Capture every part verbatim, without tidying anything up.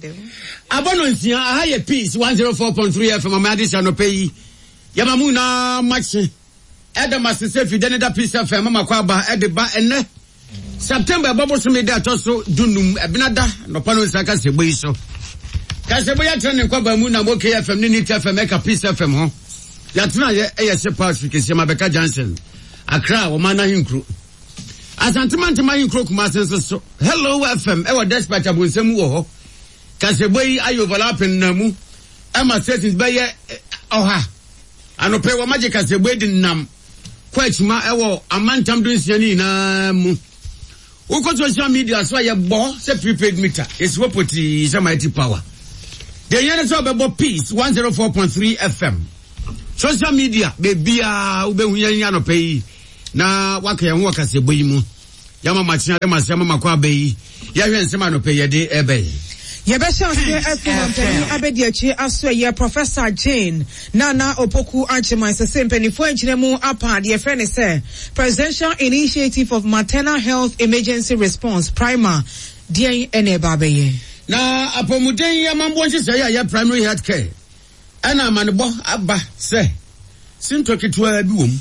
Abononsia, I have peace one oh four point three F M Madison no pay. Yamamuna Maxi. Adam Masisefi, then the piece of Mama Kwaba at the bar and September Bubble Sumida Toso Dunum Abinada, no Pano Saka Sebuiso. Kasaboya training Kwaba Muna Moke F M Nini F M make a piece of M ho. Yatna A S Patrick Semabeka Johnson. Accra, Omana Hinkru. As Antimantima Hinkru Kumasen so. Hello F M, Ewa Despatch Abunsemu Oho. Kaseboyi ayo overlapping namu. Emma says Baye Oha. Anope wa magic Kaseboyi din nam. Kwechma ewo amantam dun siani na mu. Uko social media so ye bo se prepaid meter. It's wopoti is mighty power. The yen so be peace one oh four point three F M. Social media baby a ube hu yen anope yi. Na waka ye ho Kaseboyi mu. Yama machina de masema makwa beyi. Ya hwe nsema anope ye de ebe. Yebesha F M Abediachi Asweye Professor Jane Nana Opoku Archima is the same penny for engineer apa the friend is say Presidential Initiative of Maternal Health Emergency Response Prima D N A Babeye. Na apomuden ya mambonchi say ya primary health care. Ana manbo aba say sintokitwa bi wom.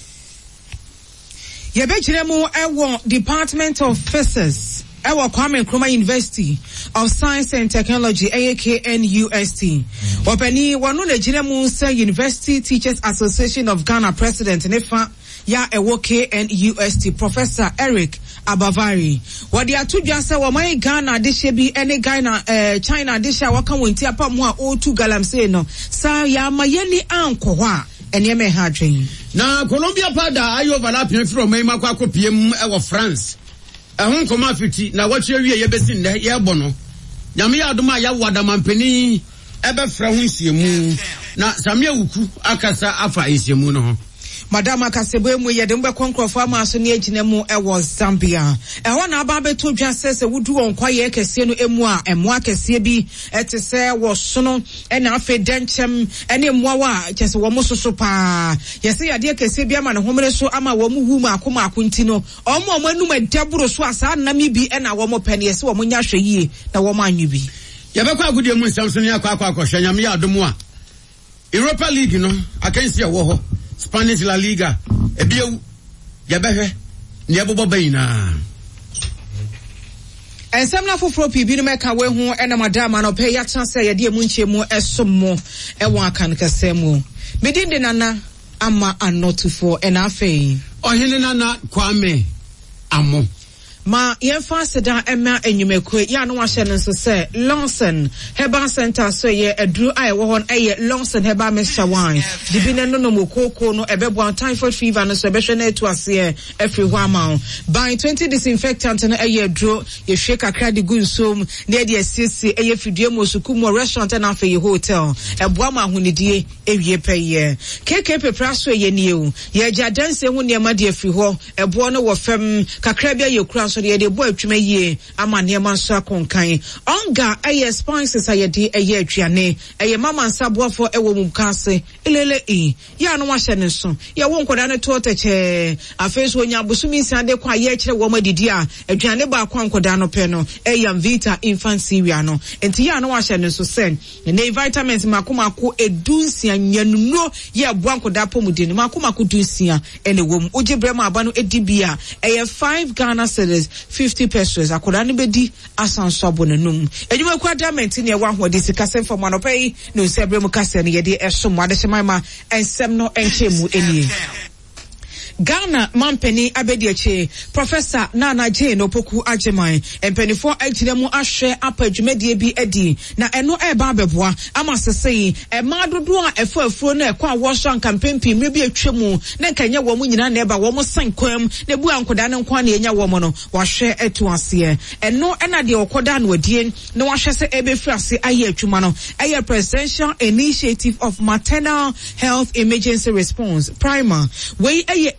Yebechiremu ewo Department of Physics Ewa Kwame Nkrumah University of Science and Technology, A K N U S T. Wapeni wanu Nigerian say University Teachers Association of Ghana President Nefa ya Ewo K N U S T Professor Eric Abavari. Wadi atujwa se wamai Ghana dishebi ene Ghana eh, China disha waka wenti apa mwa o tu galamse no. Sa ya mayeni anko wa enyeme hadrin. Na Colombia pada ayo overlapping from Mayma kwa P M Ewa France. Ehun koma fiti na wachi awie ye besi nde ye bono nyame ya adoma ya wada mampeni ebe fra hu nsiemu na samia wuku akasa afa nsiemu no ho Madam Kasebo mu ye de mbe konkrofo ama so ne agina mu e wo Zambia e ho na aba beto dwa sese wudu won kwaye kese no emu a emu akese bi ete se wo sono e na afa denchem ene emu wa kese wo musoso pa yese yade kese bi ama ne homere so ama wo mu hu mu akoma akunti no omo omo anu ma daburo so asa na mi bi e na wo mo pene yese wo mo nya hwe yie na wo mo anyu bi ye be kwa agudie mu Samson ya kwa akwa akwa nyame ya adomu a Europa League no akansi e wo ho Spanish La Liga ebiewu yabehwe ne ebobo bayina ensamna foforo pibi no meka we hu ena madama no pe ya chance ya de mu nchemu esomo e won akan kasemu medinde nana ama anotufo ena afei ohene nana Kwame Amo ma yemfa seda ema enyumekwe ya no wahye no se Lawson Herbal Center so ye aduru ai wo hon eye Lawson Herbal Mixture wine dibine no no mokoko no ebebo typhoid fever no so ebehwe na etu ase every one amount by twenty disinfectant no eye aduru ye hwe kakra de gu nsom na de asiesie eye fidue mosuku mo restaurant na afa ye hotel eboa ma ahonidie ewie peye keke pepra so ye nieu ye gya danse hu ne ma de afi ho eboa no wo fam kakra bia ye kura so de de boy twema yie ama ne ma so akonkan onga aye spices ayede aye atwane aye mama nsaboafo ewo mumkase elele e ya no wahye ne so ya wo nkoda ne to teche afeso onya busumi sande kwa ye kire wo madidi a atwane ba kwa nkoda no pe no eyam vita infant cereal no enti ya no wahye ne so sen ne vitamins makomako edunsia nyanuno ye aboa nkoda pomudi ne makomako dunsia ene wom ojebrema aba no edibia eye five Ghana cedis fifty pesos akoda ne bedi asanso abonanum enwuma kwa diamond ne wa ho de sika sem for manopai no sebrem kase ne ye de esom ade shemama ensem no enchemu enie Ghana Mampeni Abediachi Professor Nana Jane Opoku Ajimai empenifo agiremu ahwe apadwumedie bi edi na eno eba beboa ama sesei e madodo a efo afuro na ekwa woshan campaign pi mre bi atwemu na kanya wo mu nyina na eba wo mu sankwam na bu ankoda ne nkwa na enya wo mu no wahwe etu ase eno ena de okoda na wadie na wahwe se ebe fi ase aye atwuma no aye Presidential Initiative of Maternal Health Emergency Response Prima we aye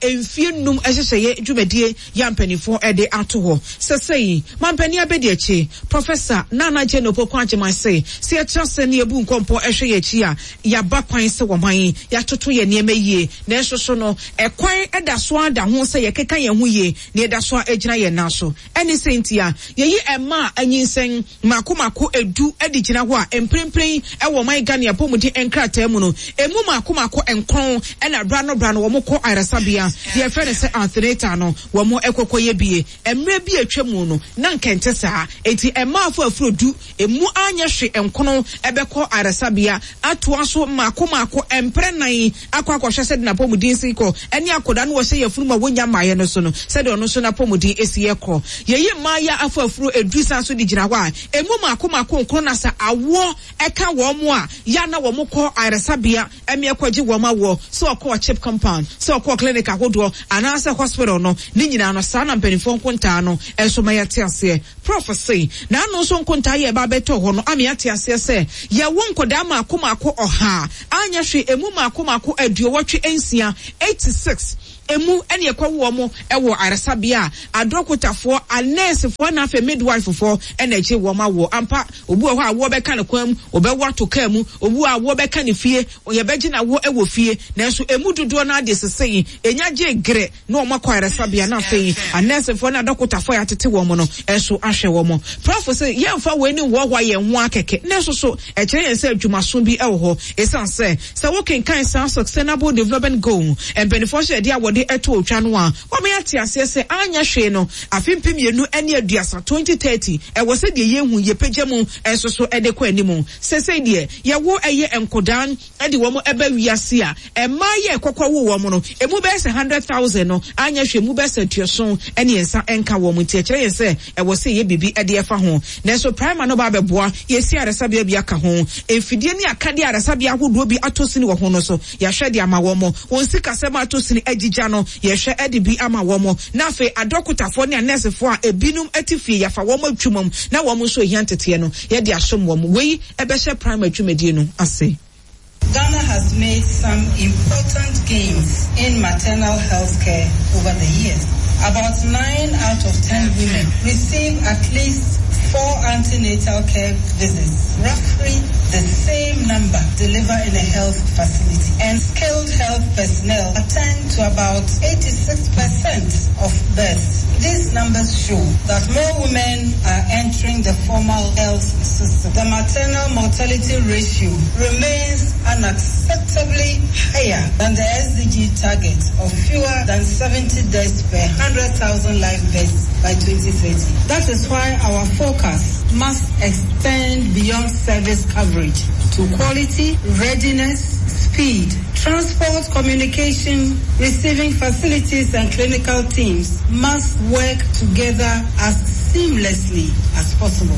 emfie num ehyehyeye dwumadie ya mpanifo ede ato ho sesei mampani abedi echi Professor Nana Jeno Pokwanjima say se ekyase ne ebu nkompo ehwe ye echi a ya ba kwan se woman ya toto ye niema yie na esoso no ekwan eda so ada ho se ye keka ye ho yie na eda so agina ye na so eni sentia ye yi ema anyinsen makomako edu edi gina ho a emprempren ewo man Ghana apomudi enkrata mu no emu makomako enkron ena bra no bra no wo mko aresabia ye fere se anthrater no wo mo ekokoye bie emre bi atwam no na nkente saa eti ema afo afrodu emu anya hwe enkono ebeko aresabia atoa so makomako emprenan akwa kwahwe se na pomudin siko eni akoda no wo se yafunu ma wonya maye no so no se de ono so na pomudin esiye kro ye yi maya afo afro edusa so di gina ho a emu makomako enkono na sa awo eka wo mo a ya na wo mko aresabia emi ekwaji wo ma wo so okọ chip compound so okọ clinic ahodo anasa hospital no ni nyina no sa na mpanifo nkonta no enso ma yate ase prophecy na no so nkonta ye ba beto ho no am yate ase se ye wo nkoda ma akomako oha anya hwe emu ma akomako aduowotwe ensia eighty-six emu ene ekwa wo mo ewo aresabia adokotafo anesefo na afa midwife fo ene eche wo ma wo ampa obu ho a wo be kan kwam obewa to kam obu a wo be kan fie ye beji na wo ewo fie nanso emu dodo na ade sesei enya je gre na o makwa aresabia na afei anesefo na adokotafo ya tete wo mo no enso ahwe wo mo prophecy ye mfa we ni wo hwa ye ho akeke nanso so eche ye se adwumaso bi ewo ho esan se se wo kenkan san sustainable development goal and beneficial dia de eto otwa no a wo me ate ase se anya hwe no afimpim yenu ene aduasa twenty thirty e wo se de ye hu ye pagyamu enso so ede kwa animu se se de ye wo eye enkodan ede wo mo eba wiase a e ma ye kokwa wo wo mo no e mu be se one hundred thousand no anya hwe mu be se tuoson ene ensa enka wo mo ti akere ye se e wo se ye bibi ede efa ho na so prime no ba beboa ye si aresabia bi aka ho efidie ni akade aresabia hodo bi atosini wo ho no so ya hwe de ama wo mo won sika sema atosini agija no ye hwe ede bi ama wo mo na fe adokotafo ne anesefo a ebinum atifie ya fa wo mo atwumam na wo mo so hiantete no ye de asom wo mo wei ebe hwe prime atwumedie no ase. Ghana has made some important gains in maternal health care over the years. About nine out of ten women receive at least four antenatal care visits. Roughly the same number deliver in a health facility. And skilled health personnel attend to about eighty-six percent of births. These numbers show that more women are entering the formal health system. The maternal mortality ratio remains unacceptably higher than the S D G target of fewer than seventy deaths per one hundred thousand live births by twenty thirty. That is why our focus must extend beyond service coverage to quality, readiness, speed, transport, communication, receiving facilities and clinical teams must work together as seamlessly as possible.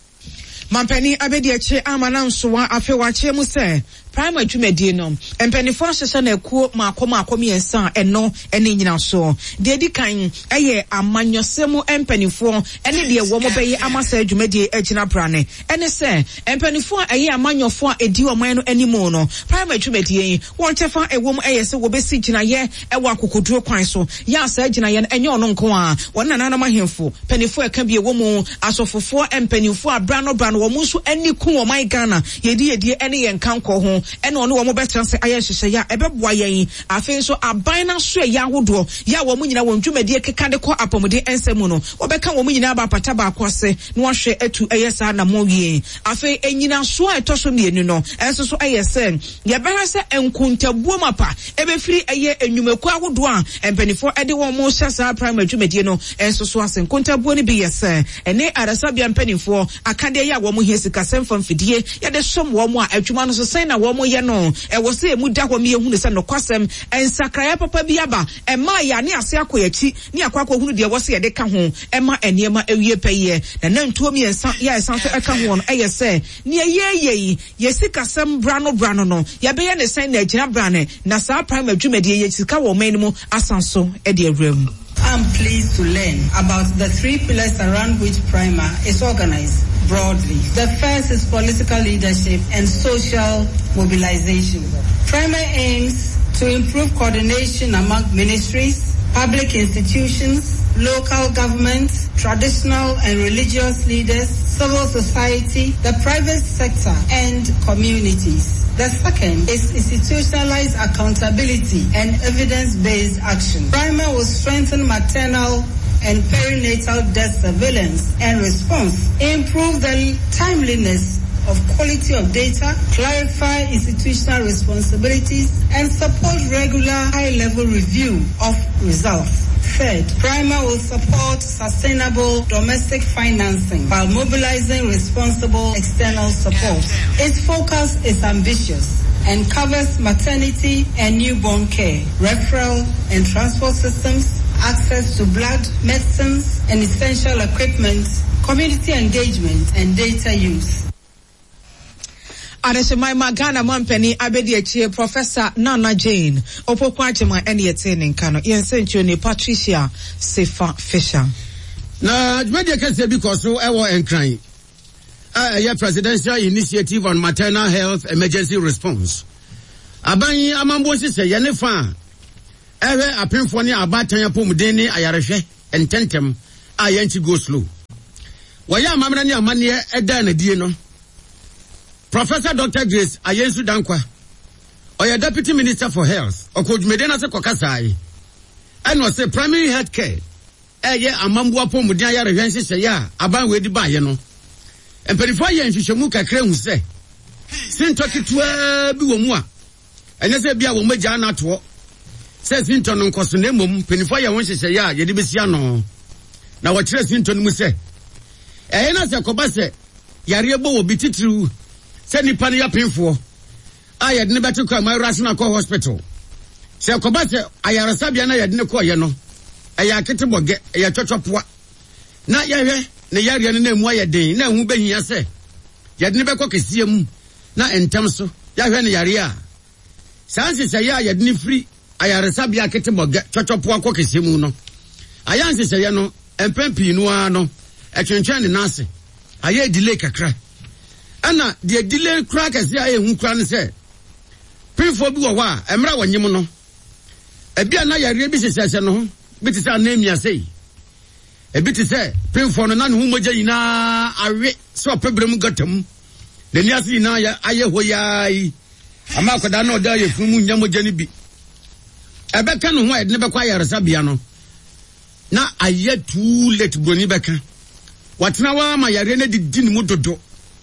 Mampani abedi eche amana nsoa afewache mu se prime adwumedie no empanifo ahyehye na ekuo maakoma akomi ensa eno ene nyina so de di kan eye amanyosemu empanifo ene de wo mo beye amasa adwumedie agina brane ene se empanifo eye amanyofo edi oman no animo no prime adwumedie won chefa ewom eye se wo besi gina ye ewo akokoduro kwan so ya asa gina ye enye ono nko a won nanana mahemfo panifo eka bi ewo mu asofofo empanifo abrano brano wo muso ani ku oman Ghana yedi yedi ene ye nkanko ho ene ono wo mo betra se aye hyehyɛ ya ebeboa yen afen so aban na so ya hodo ya wo mo nyina won dwumadie keka de kɔ apɔmode ensɛmu no wo bɛka wo mo nyina ba pata ba akɔse no ahwɛ atu ɛyɛ sa na mo wie afen enyina so a ɛtɔ so mienu no enso so ɛyɛ sɛ ye bɛhwɛ sɛ enkuntabuo mapa ebefiri ɛyɛ enwumaku ahodo a empanifo ɛde wo mo hyɛ sa prime dwumadie no enso so ase enkuntabuo ne bi yɛ sɛ ɛne arasabia empanifo akade ya wo mo hie sika sɛmfam fidie ye de som wo mo a adwuma no so sɛn na wo mo ye no e wo se emu da ho me ehunu se no kwasem ensakraya papa bi aba e ma ya ne ase akoyachi ne akwakɔ hunu de wo se ye de ka ho e ma eniema ewie pɛye na nantuo mi ensa ya ensa so eka ho no e ye se ne ye ye ye sika sem brano brano no ye be ye ne sen na agina brane na sa prime adwumadi ye sika wo man mu asanso e de awram. I'm pleased to learn about the three pillars around which Prima is organized broadly. The first is political leadership and social mobilization. Prima aims to improve coordination among ministries, public institutions, local governments, traditional and religious leaders, civil society, the private sector, and communities. The second is institutionalized accountability and evidence-based action. PRIMA will strengthen maternal and perinatal death surveillance and response, improve the timeliness of quality of data, clarify institutional responsibilities, and support regular high-level review of results. Third, PRIMA will support sustainable domestic financing while mobilizing responsible external support. Its focus is ambitious and covers maternity and newborn care, referral and transport systems, access to blood, medicines, and essential equipment, community engagement, and data use. Adeshimai Magana Mampeni Abedi Professor Nana Jane Opokwajima eni etene nkano yensencho ni Patricia Sefa Fisher. Na media can say because so ewo enkran. Uh, yeah, presidential initiative on maternal health emergency response. Aban amambo se ye ne fa. Ewe apemfo ne abatan ya pomuden ni ayarehwe ententem a yanchi go slow. Waya amamra ne amane eda na die no. Professor Doctor Grace Ayensu Dankwa, Oya Deputy Minister for Health, Okojumedena se kokasai. And was say primary health care. Eye amambu apo mudia ya rehwense se ya aban we di ba ye no. Emperifa ye nhwehwemu kakra hu se. Sintoki twa bi wo mu a. Enye se bia wo magya na to. Se sinton nkoso na mom penifo ye won hyehyɛ ya ye di besia no. Na wo kire sinton mu se. Eye na se koba se yare ebo wo bititiru. Se nipa ne yapemfo a yɛde ne bɛte kwa Rational Core Hospital. Se koba se ayaresa bia na yɛde ne kɔ ye no. Ɛyɛ akete boge, ɛyɛ twotwopoa. Na yɛhwɛ ne yare ne na mu ayɛ den, na hu behia se. Yɛde ne bɛkɔ kesie mu na entam so. Yɛhwɛ ne yare a. Sanse se ya yɛde ne free ayaresa bia akete boge, twotwopoa kɔ kesie mu no. Ayanse se ye no, empempi no a no. Ɛtwentwɛn ne nase. Ayɛ delay kakra. Ana the delay crack as ya hu kra ne se pinfo bi wo ho a emra wanyem no ebia na yare bi sesese no ho bi ti sa na emia sei ebi ti se pinfo no na ne hu mogya yina awe so pebrem gatam na ni ase yina ya aye hoyai ama akoda na oda ye funu nya mogya ni bi ebeka no ho a ne bekwa yare sabia no na aye too late broni beka watena wa ma yare ne didi ne mu dodo.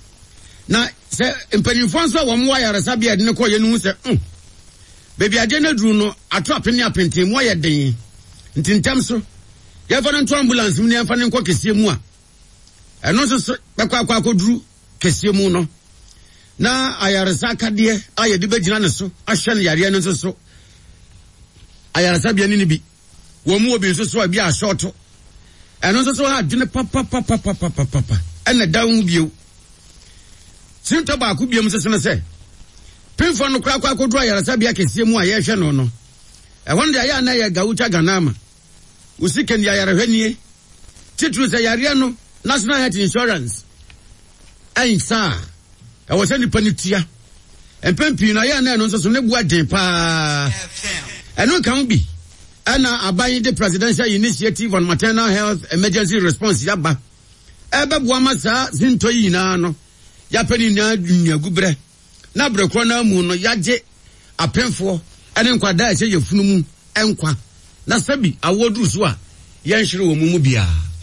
Na se empanimfo nso wo mo ayare sabia de ne ko ye nu se mm baby ade na duru no ato apene apente mo ye den ntintam so ye fa no ambulance mu ne fa ne nko kesie mu a eno so bekwa akwa akoduru kesie mu no na ayare sakade aye de begina ne so ahwe ne yare no so so ayare sabia ni ni bi wo mu obi so so a bi a short eno so so ha de ne papa papa papa papa ena dawo bio. Sinto ba ku biam sese no se pinfo no kra kwa kodro ayarasa bia kesie mu a ye hwe no no e hon de aya na ye gaucha ganama usike ni ayarehwanie titru se yare no National Health Insurance ai sa e wo se ni panitia empempi na ya na no so ne bua den pa eno kan bi ana aban de presidential initiative on maternal health emergency response yaba e be bua masa zinto yi na no ya pani na dunya gubre na brekro na mu no yaje apemfo ene nkwada a se yefunu mu enkwa na sabi awoduru so a yenhwere wo mu mu bia.